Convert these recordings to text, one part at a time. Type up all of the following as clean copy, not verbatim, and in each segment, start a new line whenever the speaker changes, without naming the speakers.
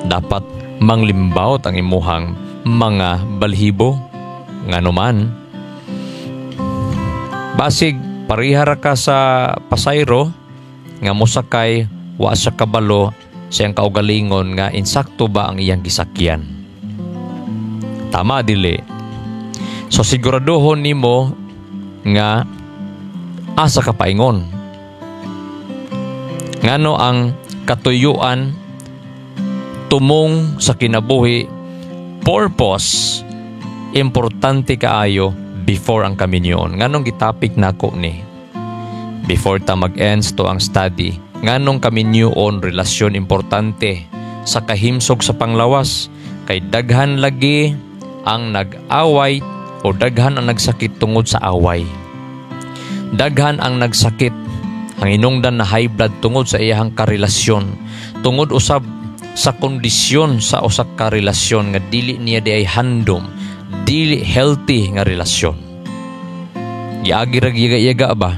Dapat manglimbawt ang imuhang mga balhibo. Nganuman, basig parihara ka sa pasayro nga mosakay wa sa kabalo siyang kaugalingon nga insakto ba ang iyang gisakyan. Tama dili. So siguraduhon nimo nga asa ka paingon. Ngano ang katuyuan tumong sa kinabuhi, purpose importante kaayo before ang kaminyon. Nganong gitapik nako ni before ta mag-ends to ang study. Nganong kaminyon relasyon importante sa kahimsog sa panglawas, kay daghan lagi ang nag-away o daghan ang nagsakit tungod sa away. Daghan ang nagsakit, ang hinungdan na high blood tungod sa iyahang karelasyon, tungod usab sa kondisyon sa usak ka relasyon nga dili niya di ay handom, dili healthy nga relasyon. Giagi ra yaga ba?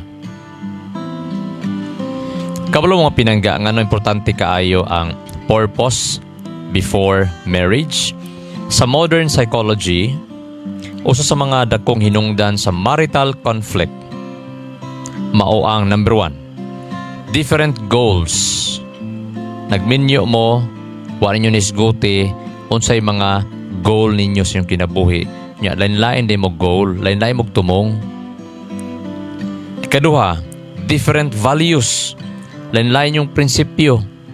Kabalo mga pinangga nga no importante kaayo ang purpose before marriage. Sa modern psychology, usa sa mga dakong hinungdan sa marital conflict mao ang number 1, different goals. Nagminyo mo, wa ninyo nisguti unsay mga goal ninyo sa inyong kinabuhi. Nya lain-lain din mo goal, lain-lain mo tumong. Ikaduha, different values. Lain-lain yung prinsipyo.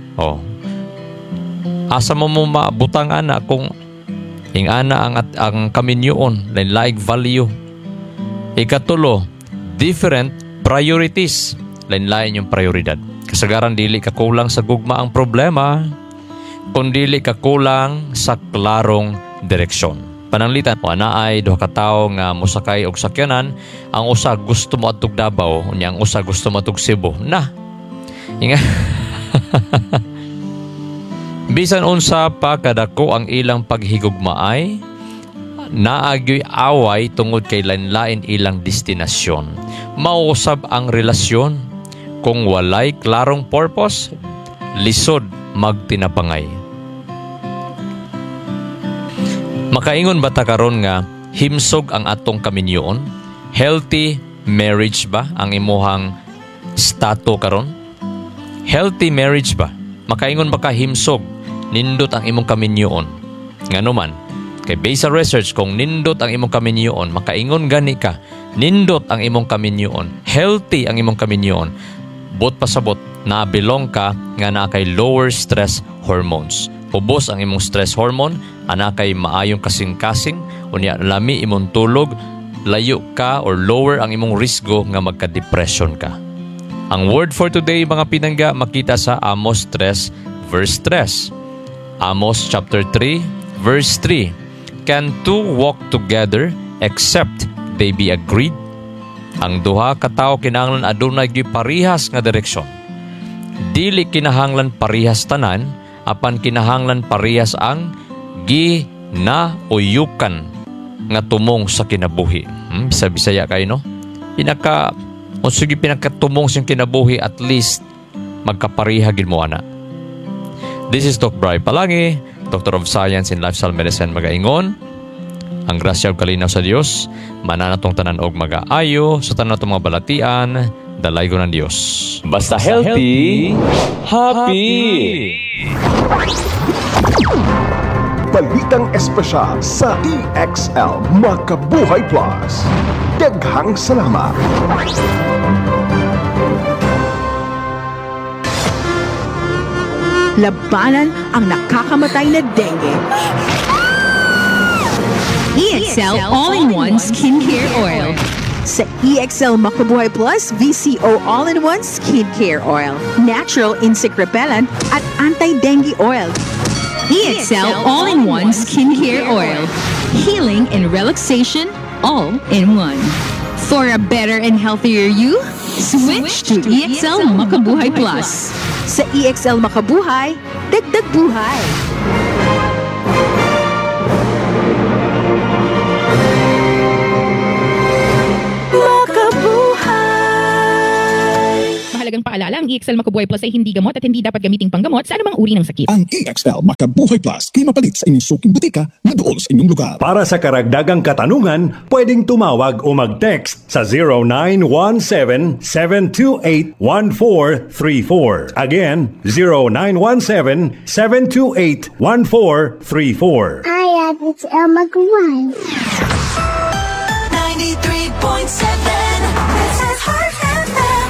Asa mo maabutang ana kung ingana ang kaminyoon, lain-laing value. Ikatulo, different priorities. Lain-lain yung prioridad. Kasagaran dili ka kulang sa gugma ang problema, kundi dili ka kulang sa klarong direksyon. Pananglitan, ana ay duha ka tawo nga mosakay og sakyanan, ang usa gusto mo adtog Davao, unya ang usa gusto mo adtog Cebu. Inga. Bisan unsa pa kadako ang ilang paghigugmaay, naagyoy away tungod kay lain-lain ilang destinasyon. Mausab ang relasyon kung walay klarong purpose, lisod magtinapangay. Makaingon ba ta karon nga himsog ang atong kaminyoon? Healthy marriage ba ang imuhang stato karon? Healthy marriage ba? Makaingon ba ka himsog nindot ang imong kaminyoon? Nganuman, kay based sa research kung nindot ang imong kaminyoon, makaingon gani ka nindot ang imong kaminyoon, healthy ang imong kaminyoon, bot pasabot na belong ka nga na kay lower stress hormones. Ubos ang imong stress hormone, ana kay maayong kasing-kasing, unya lami imong tulog, layo ka or lower ang imong risgo nga magka-depression ka. Ang word for today mga pinangga makita sa Amos 3 verse 3. Amos chapter 3 verse 3. Can two walk together except they be agreed? Ang duha ka tawo kinahanglan adunay giparihas nga direksyon. Dili kinahanglan parihas tanan, apan kinahanglan parihas ang ginauyukan nga tumong sa kinabuhi. Bisaya kayo no? Pinakatumong siyang kinabuhi, at least magkapariha gid mo ana. This is Doc Bri Palangi, Doctor of Science in Lifestyle Medicine magaingon. Ang grasya ug kalinaw sa Dios mananatong tanan og magaayo sa tanan natong mga balatian, dalaygon ng Dios. Basta healthy, happy.
Balitang espesyal sa EXL Makabuhay Plus. Daghang salamat.
Labanan ang nakakamatay na dengue.
EXL All-in-One Skincare Oil.
Sa EXL Makabuhay Plus VCO All-in-One Skincare Oil. Natural insect repellent at anti-dengue oil.
EXL All-in-One Skincare Oil. Healing and relaxation all in one. For a better and healthier you, switch to EXL Makabuhay Plus.
Sa EXL Makabuhay, dagdag buhay.
Mahalagang paalala, ang EXL Makabuhay Plus ay hindi gamot at hindi dapat gamiting panggamot sa anumang uri ng sakit.
Ang EXL Makabuhay Plus, kimapalit sa inyong suking butika na doon sa inyong lugar.
Para sa karagdagang katanungan, pwedeng tumawag o mag-text sa 0917-728-1434. Again, 0917-728-1434.
Hi, it's Elma Gawai.
93.7. This is Heart FM.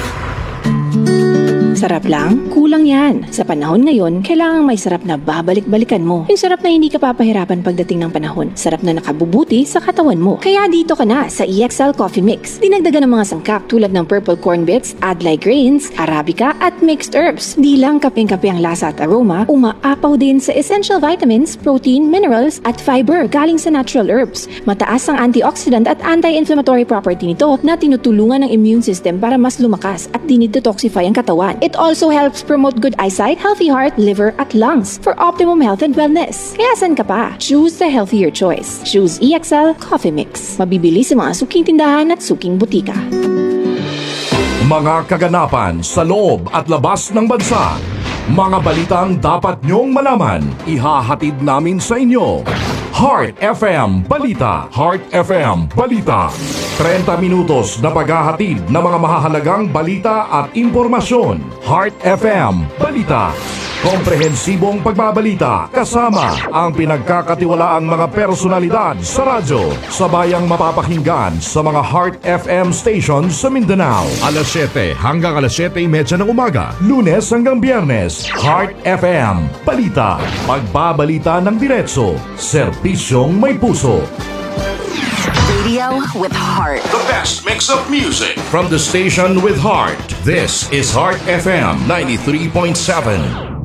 Sarap lang? Kulang yan. Sa panahon ngayon, kailangang may sarap na babalik-balikan mo. Yung sarap na hindi ka papahirapan pagdating ng panahon. Sarap na nakabubuti sa katawan mo. Kaya dito ka na sa EXL Coffee Mix. Dinagdagan ng mga sangkap tulad ng purple corn bits, adlai grains, arabica at mixed herbs. Di lang kapeng-kape ang lasa at aroma, umaapaw din sa essential vitamins, protein, minerals at fiber galing sa natural herbs. Mataas ang antioxidant at anti-inflammatory property nito na tinutulungan ng immune system para mas lumakas at dinidetoxify ang katawan. It also helps promote good eyesight, healthy heart, liver, at lungs for optimum health and wellness. Kaya saan ka pa? Choose the healthier choice. Choose EXL Coffee Mix. Mabibili sa mga suking tindahan at suking butika.
Mga kaganapan sa loob at labas ng bansa. Mga balitang dapat nyong malaman. Ihahatid namin sa inyo. Heart FM Balita. Heart FM Balita. 30 minutos na paghahatid ng mga mahahalagang balita at impormasyon. Heart FM Balita. Komprehensibong pagbabalita kasama ang pinagkakatiwalaang mga personalidad sa radyo. Sabayang mapapakinggan sa mga Heart FM stations sa Mindanao. Alas 7 hanggang alas 7:30 ng umaga. Lunes hanggang Biyernes. Heart FM Balita. Pagbabalita ng diretso. Serbisyong may puso.
Radio with heart.
The best mix of music from the station with heart. This is Heart FM 93.7.